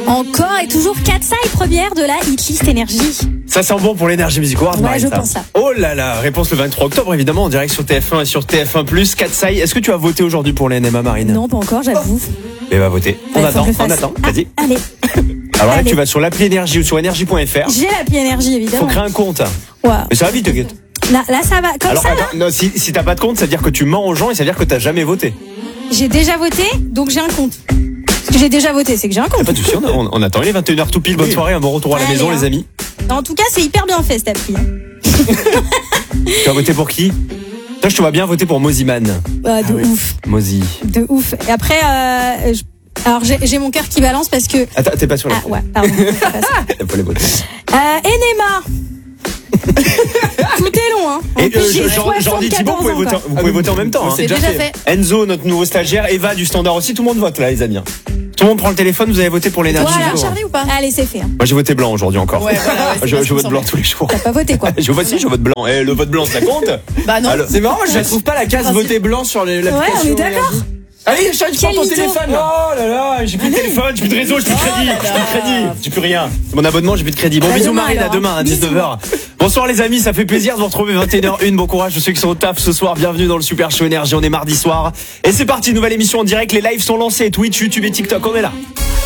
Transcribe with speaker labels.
Speaker 1: Encore et toujours Katsai, première de la hitlist énergie.
Speaker 2: Ça sent bon pour l'énergie Music Awards.
Speaker 1: Ouais, je pense ça.
Speaker 2: Oh là là, réponse le 23 octobre évidemment en direct sur TF1 et sur TF1+. Katsai, est-ce que tu as voté aujourd'hui pour les NMA, Marine?
Speaker 1: Non, pas encore, j'avoue.
Speaker 2: Eh ben voter. On attend. Vas-y.
Speaker 1: Allez.
Speaker 2: Alors là,
Speaker 1: Allez.
Speaker 2: tu vas sur l'appli énergie ou sur énergie.fr.
Speaker 1: J'ai l'appli énergie, évidemment.
Speaker 2: Faut créer un compte.
Speaker 1: Ouais.
Speaker 2: Mais ça va vite, t'inquiète.
Speaker 1: Là, ça va. Comme
Speaker 2: Alors
Speaker 1: ça, là.
Speaker 2: attends, non, si t'as pas de compte, ça veut dire que tu mens aux gens et ça veut dire que t'as jamais voté.
Speaker 1: J'ai déjà voté, donc j'ai un compte. Ce que j'ai déjà voté, c'est que j'ai un compte.
Speaker 2: Pas de souci, on attend. Il est 21h tout pile. Bonne soirée, un bon retour à la
Speaker 1: Allez,
Speaker 2: maison,
Speaker 1: hein.
Speaker 2: les amis.
Speaker 1: En tout cas, c'est hyper bien fait, cette appli.
Speaker 2: Tu as voté pour qui? Toi, je te vois bien voter pour Moziman.
Speaker 1: De ouf.
Speaker 2: Mozi.
Speaker 1: De ouf. Et après, alors j'ai mon cœur qui balance parce que...
Speaker 2: Attends, t'es pas sur la.
Speaker 1: Ah ouais, pardon.
Speaker 2: Faut les voter.
Speaker 1: Enema. Tout est long, hein. En
Speaker 2: Et
Speaker 1: plus, j'ai
Speaker 2: Jordi Thibault,
Speaker 1: 74 ans,
Speaker 2: vous pouvez voter en même temps. Hein.
Speaker 3: C'est déjà fait.
Speaker 2: Enzo, notre nouveau stagiaire, Eva du Standard aussi, tout le monde vote là, les amis. Tout le monde prend le téléphone, vous avez voté pour l'énergie.
Speaker 1: Voilà,
Speaker 2: Music Awards.
Speaker 3: Charlie ou pas?
Speaker 1: Allez, c'est fait. Hein.
Speaker 2: Moi j'ai voté blanc aujourd'hui encore.
Speaker 3: Ouais, voilà, ouais,
Speaker 2: je vote blanc tous les jours.
Speaker 1: T'as pas voté, quoi.
Speaker 2: Je vote blanc. Et le vote blanc, ça compte?
Speaker 3: Bah non.
Speaker 2: Alors,
Speaker 4: C'est marrant, je la trouve pas la case voter blanc sur l'application.
Speaker 1: Ouais, on est d'accord.
Speaker 4: Allez, Charlie, tu prends ton
Speaker 1: Quel idiot.
Speaker 4: téléphone là.
Speaker 2: Oh là là, j'ai plus de téléphone, j'ai plus de réseau, j'ai plus de crédit, j'ai plus rien. Mon abonnement, j'ai plus de crédit. Bon,
Speaker 1: À
Speaker 2: bisous
Speaker 1: demain,
Speaker 2: Marine, à
Speaker 1: alors.
Speaker 2: demain à 19h. Bonsoir les amis, ça fait plaisir de vous retrouver 21h01. Bon courage à ceux qui sont au taf ce soir. Bienvenue dans le Super Show Énergie, on est mardi soir. Et c'est parti, nouvelle émission en direct, les lives sont lancés, Twitch, YouTube et TikTok, on est là.